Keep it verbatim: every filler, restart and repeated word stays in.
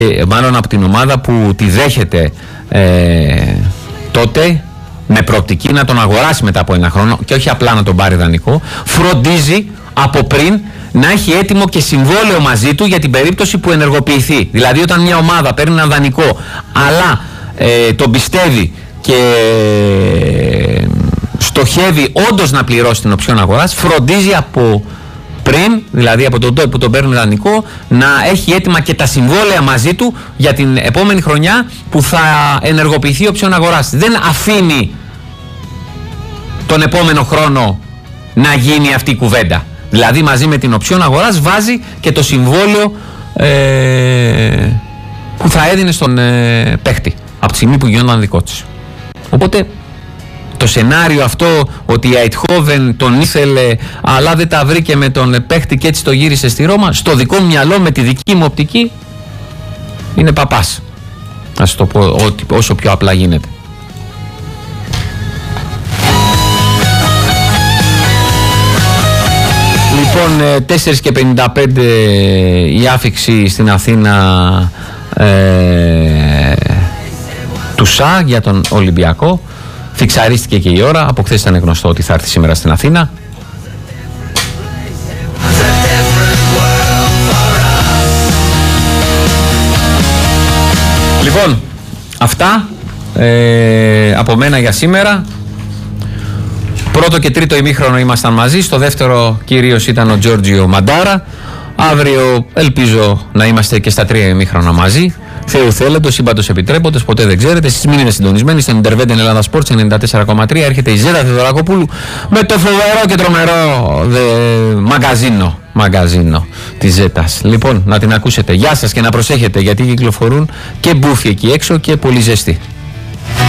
μάλλον από την ομάδα που τη δέχεται ε, τότε με προοπτική να τον αγοράσει μετά από ένα χρόνο και όχι απλά να τον πάρει δανεικό, φροντίζει από πριν να έχει έτοιμο και συμβόλαιο μαζί του για την περίπτωση που ενεργοποιηθεί. Δηλαδή όταν μια ομάδα παίρνει ένα δανεικό αλλά ε, τον πιστεύει και ε, στοχεύει όντως να πληρώσει την οψιόν αγοράς, φροντίζει από πριν, δηλαδή από τον τότε που τον παίρνει δανεικό, να έχει έτοιμα και τα συμβόλαια μαζί του για την επόμενη χρονιά που θα ενεργοποιηθεί η οψιόν αγοράς. Δεν αφήνει τον επόμενο χρόνο να γίνει αυτή η κουβέντα. Δηλαδή μαζί με την οψιόν αγοράς βάζει και το συμβόλαιο ε, που θα έδινε στον ε, παίχτη από τη στιγμή που γινόταν δικό της. Οπότε το σενάριο αυτό ότι η Αιτχόβεν τον ήθελε αλλά δεν τα βρήκε με τον παίχτη και έτσι το γύρισε στη Ρώμα, στο δικό μου μυαλό με τη δική μου οπτική είναι παπάς. Ας το πω ότι, όσο πιο απλά γίνεται. Λοιπόν, τέσσερα και πενήντα πέντε η άφιξη στην Αθήνα ε, του ΣΑ για τον Ολυμπιακό. Φιξαρίστηκε και η ώρα. Από χθες ήταν γνωστό ότι θα έρθει σήμερα στην Αθήνα. Λοιπόν, αυτά ε, από μένα για σήμερα. Πρώτο και τρίτο ημίχρονο ήμασταν μαζί. Στο δεύτερο κυρίως ήταν ο Τζόρτζιο Μαντάρα. Αύριο ελπίζω να είμαστε και στα τρία ημίχρονα μαζί. Θεού θέλοντος, σύμπαντος επιτρέποντος, ποτέ δεν ξέρετε. Εσείς μην είναι συντονισμένοι στον Interventen Ελλάδα Sports ενενήντα τέσσερα κόμμα τρία. Έρχεται η Ζέτα Θεοδωρακοπούλου με το φοβερό και τρομερό δε, μαγκαζίνο, μαγκαζίνο της Ζέτας. Λοιπόν, να την ακούσετε. Γεια σας και να προσέχετε γιατί κυκλοφορούν και μπούφοι εκεί έξω και πολύ ζεστή.